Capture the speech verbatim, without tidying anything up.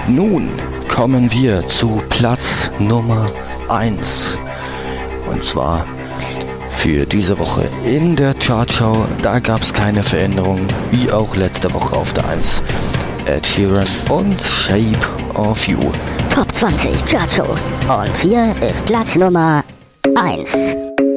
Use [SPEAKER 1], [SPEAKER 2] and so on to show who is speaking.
[SPEAKER 1] Nun kommen wir zu Platz Nummer eins. Und zwar für diese Woche in der Chartschau. Da gab es keine Veränderung, wie auch letzte Woche auf der eins. Ed Sheeran und Shape of You.
[SPEAKER 2] Top zwanzig Chartshow. Und hier ist Platz Nummer eins.